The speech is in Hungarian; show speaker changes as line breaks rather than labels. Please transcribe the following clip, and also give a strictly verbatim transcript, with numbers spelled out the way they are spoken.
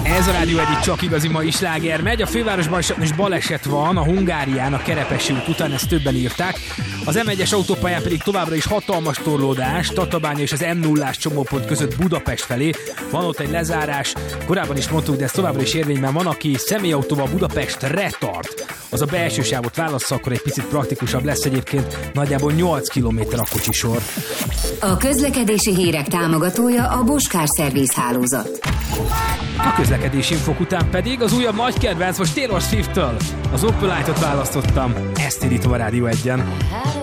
Ez a Rádió egyik csak igazi mai sláger megy. A fővárosban is baleset van, a Hungárián, a Kerepesi út után, ezt többen írták. Az em egyes autópályán pedig továbbra is hatalmas torlódás, Tatabánya és az em nullás csomópont között Budapest felé. Van ott egy lezárás, korábban is mondtuk, de ez továbbra is érvényben van, aki személyautóval Budapestre tart. Az a belső sávot válassza, akkor egy picit praktikusabb lesz, egyébként nagyjából nyolc kilométer a kocsisor.
A közlekedési hírek támogatója a Bosch Service hálózat.
A közlekedési infok után pedig az újabb nagy kedvenc, most Taylor Swift-től az Opelite-ot választottam. Ezt indítom a Rádió egyen.